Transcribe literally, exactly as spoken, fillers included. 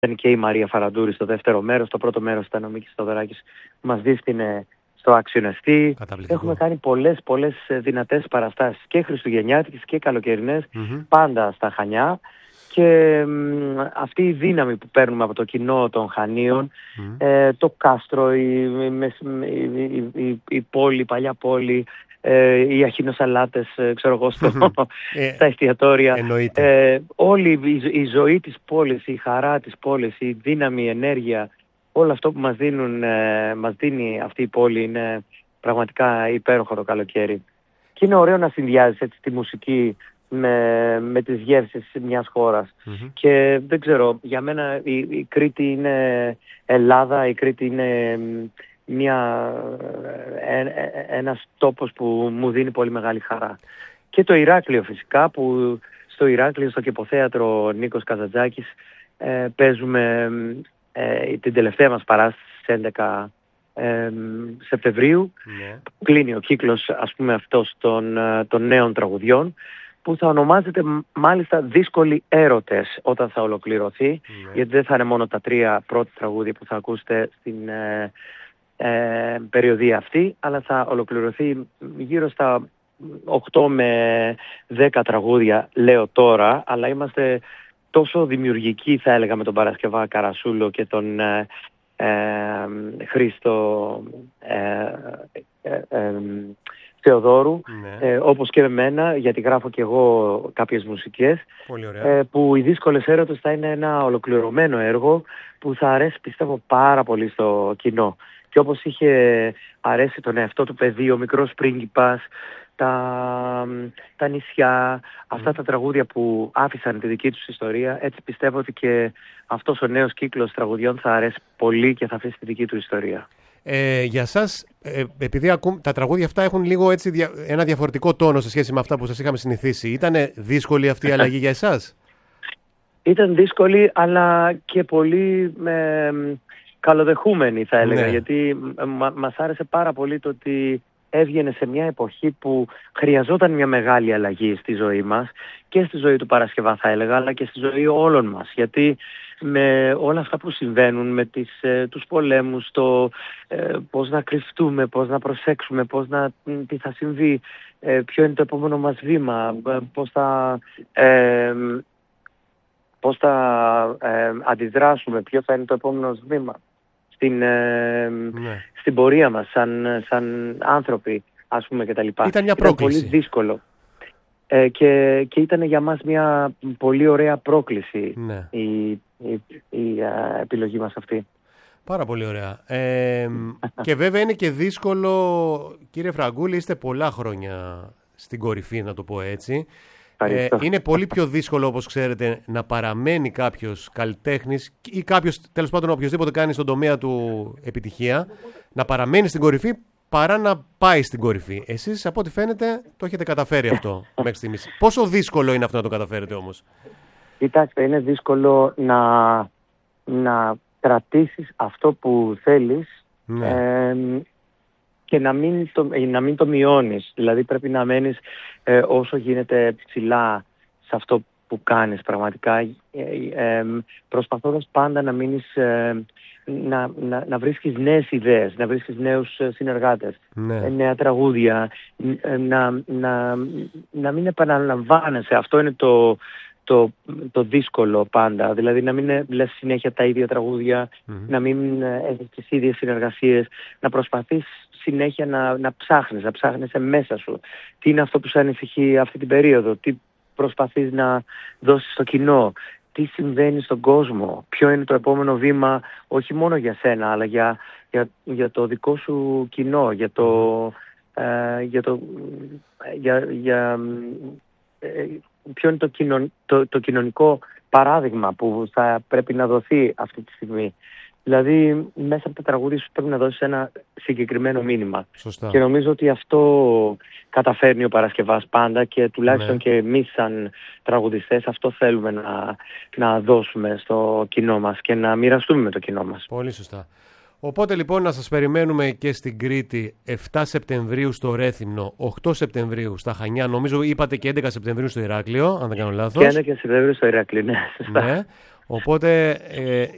ήταν και η Μαρία Φαραντούρη στο δεύτερο μέρος. Το πρώτο μέρος ήταν ο Μίκης Θοδωράκης που μας δίστηνε στο Αξιονεστή. Έχουμε κάνει πολλές πολλές δυνατές παραστάσεις και χριστουγεννιάτικες και καλοκαιρινές, mm-hmm. πάντα στα Χανιά. Και μ, αυτή η δύναμη που παίρνουμε από το κοινό των Χανίων, mm. ε, το κάστρο, η, η, η, η, η πόλη, η παλιά πόλη, ε, οι αχινοσαλάτες, ε, ξέρω εγώ, στο, στα εστιατόρια, ε, όλη η, η ζωή της πόλης, η χαρά της πόλης, η δύναμη, η ενέργεια, όλο αυτό που μας, δίνουν, ε, μας δίνει αυτή η πόλη είναι πραγματικά υπέροχο το καλοκαίρι. Και είναι ωραίο να συνδυάζεις έτσι τη μουσική με, με τις γεύσεις μιας χώρας. Mm-hmm. Και δεν ξέρω, για μένα η, η Κρήτη είναι Ελλάδα, η Κρήτη είναι μια, ε, ε, ένας τόπος που μου δίνει πολύ μεγάλη χαρά. Και το Ηράκλειο φυσικά, που στο Ηράκλειο, στο Κηποθέατρο Νίκος Καζαντζάκης, ε, παίζουμε ε, την τελευταία μας παράσταση στις έντεκα ε, Σεπτεμβρίου. Yeah. Κλείνει ο κύκλος, ας πούμε, αυτός των, των νέων τραγουδιών, που θα ονομάζεται μάλιστα Δύσκολοι Έρωτες όταν θα ολοκληρωθεί, mm. γιατί δεν θα είναι μόνο τα τρία πρώτα τραγούδια που θα ακούσετε στην ε, ε, περιοδία αυτή, αλλά θα ολοκληρωθεί γύρω στα οκτώ με δέκα τραγούδια, λέω τώρα, αλλά είμαστε τόσο δημιουργικοί, θα έλεγα, με τον Παρασκευά Καρασούλο και τον ε, ε, Χρήστο ε, ε, ε, Θεοδόρου, ναι. ε, όπως και εμένα, γιατί γράφω και εγώ κάποιες μουσικές, ε, που οι Δύσκολες Έρωτες θα είναι ένα ολοκληρωμένο έργο που θα αρέσει, πιστεύω, πάρα πολύ στο κοινό. Και όπως είχε αρέσει τον εαυτό του παιδί, ο μικρός πρίγκιπας, τα, τα νησιά, αυτά mm. τα τραγούδια που άφησαν τη δική τους ιστορία, έτσι πιστεύω ότι και αυτός ο νέος κύκλος τραγουδιών θα αρέσει πολύ και θα αφήσει τη δική του ιστορία. Ε, για σας, ε, επειδή ακού, τα τραγούδια αυτά έχουν λίγο έτσι δια, ένα διαφορετικό τόνο σε σχέση με αυτά που σας είχαμε συνηθίσει, ήτανε δύσκολη αυτή η αλλαγή για εσάς? Ήταν δύσκολη, αλλά και πολύ ε, καλοδεχούμενη, θα έλεγα, ναι. γιατί μα, μας άρεσε πάρα πολύ το ότι έβγαινε σε μια εποχή που χρειαζόταν μια μεγάλη αλλαγή στη ζωή μας και στη ζωή του Παρασκευά, θα έλεγα, αλλά και στη ζωή όλων μας, γιατί με όλα αυτά που συμβαίνουν, με τις, ε, τους πολέμους, το ε, πώς να κρυφτούμε, πώς να προσέξουμε, πώς να, τι θα συμβεί, ε, ποιο είναι το επόμενο μας βήμα, ε, πώς θα, ε, πώς θα ε, αντιδράσουμε, ποιο θα είναι το επόμενο βήμα στην, ε, ναι. στην πορεία μας σαν, σαν άνθρωποι, ας πούμε, κτλ. Ήταν μια πρόκληση. Ήταν πολύ δύσκολο. Ε, και, και ήταν για μας μια πολύ ωραία πρόκληση, ναι. η, η, η α, επιλογή μας αυτή. Πάρα πολύ ωραία. Ε, και βέβαια είναι και δύσκολο, κύριε Φραγκούλη, είστε πολλά χρόνια στην κορυφή, να το πω έτσι. Ε, είναι πολύ πιο δύσκολο, όπως ξέρετε, να παραμένει κάποιος καλλιτέχνης ή κάποιος, τέλος πάντων, οποιοδήποτε κάνει στον τομέα του επιτυχία, να παραμένει στην κορυφή παρά να πάει στην κορυφή. Εσείς, από ό,τι φαίνεται, το έχετε καταφέρει αυτό μέχρι στιγμής. Πόσο δύσκολο είναι αυτό να το καταφέρετε όμως? Κοιτάξτε, είναι δύσκολο να, να κρατήσεις αυτό που θέλεις, ναι. ε, και να μην, το, να μην το μειώνεις. Δηλαδή πρέπει να μένεις ε, όσο γίνεται ψηλά σε αυτό που κάνεις πραγματικά, ε, ε, προσπαθώντας πάντα να μείνεις... Ε, Να, να, να βρίσκεις νέες ιδέες, να βρίσκεις νέους συνεργάτες, ναι. νέα τραγούδια, να, να, να μην επαναλαμβάνεσαι. Αυτό είναι το, το, το δύσκολο πάντα. Δηλαδή να μην λες συνέχεια τα ίδια τραγούδια, mm-hmm. να μην έχεις τις ίδιες συνεργασίες, να προσπαθείς συνέχεια να, να ψάχνεις, να ψάχνεις μέσα σου. Τι είναι αυτό που σε ανησυχεί αυτή την περίοδο, τι προσπαθείς να δώσεις στο κοινό, τι συμβαίνει στον κόσμο, ποιο είναι το επόμενο βήμα, όχι μόνο για σένα, αλλά για, για, για το δικό σου κοινό, για το, ε, για το για, για, ε, ποιο είναι το, κοινων, το, το κοινωνικό παράδειγμα που θα πρέπει να δοθεί αυτή τη στιγμή. Δηλαδή, μέσα από τα τραγούδια σου πρέπει να δώσεις ένα συγκεκριμένο μήνυμα. Σωστά. Και νομίζω ότι αυτό καταφέρνει ο Παρασκευάς πάντα και τουλάχιστον, ναι. και εμείς σαν τραγουδιστές αυτό θέλουμε να, να δώσουμε στο κοινό μας και να μοιραστούμε με το κοινό μας. Πολύ σωστά. Οπότε λοιπόν να σας περιμένουμε και στην Κρήτη εφτά Σεπτεμβρίου στο Ρέθυμνο, οκτώ Σεπτεμβρίου στα Χανιά, νομίζω είπατε και έντεκα Σεπτεμβρίου στο Ηράκλειο, αν δεν κάνω λάθος. Και έντεκα Σεπτεμβρίου στο Ηράκλειο, ναι, σωστά. Ναι. Οπότε ε,